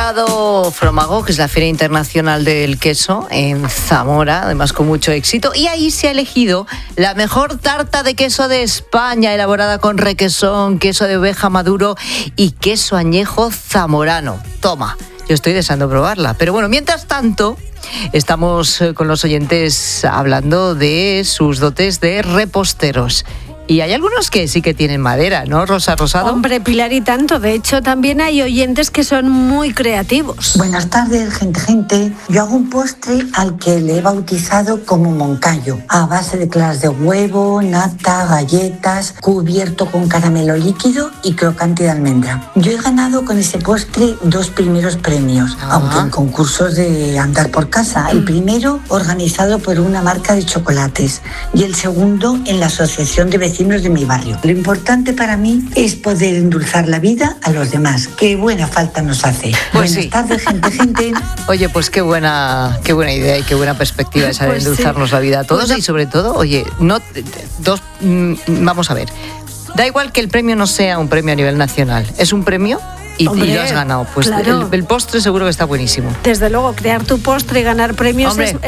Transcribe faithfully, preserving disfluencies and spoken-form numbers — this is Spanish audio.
estado Fromago, que es la Feria Internacional del Queso, en Zamora, además con mucho éxito, y ahí se ha elegido la mejor tarta de queso de España, elaborada con requesón, queso de oveja maduro y queso añejo zamorano. Toma, yo estoy deseando probarla. Pero bueno, mientras tanto, estamos con los oyentes hablando de sus dotes de reposteros. Y hay algunos que sí que tienen madera, ¿no, Rosa Rosado? Hombre, Pilar, y tanto. De hecho, también hay oyentes que son muy creativos. Buenas tardes, gente, gente. Yo hago un postre al que le he bautizado como Moncayo, a base de claras de huevo, nata, galletas, cubierto con caramelo líquido y crocante de almendra. Yo he ganado con ese postre dos primeros premios, ah. aunque en concursos de andar por casa. El primero organizado por una marca de chocolates y el segundo en la Asociación de Vecinos de mi barrio. Lo importante para mí es poder endulzar la vida a los demás. Qué buena falta nos hace. Pues Buenas sí. tardes, gente, gente. Oye, pues qué buena, qué buena idea y qué buena perspectiva esa de Pues endulzarnos sí. la vida a todos. Pues Y sobre todo, oye, no dos mm, vamos a ver. Da igual que el premio no sea un premio a nivel nacional. Es un premio y, Hombre, y lo has ganado. Pues claro. el, el postre seguro que está buenísimo. Desde luego, crear tu postre y ganar premios Hombre. es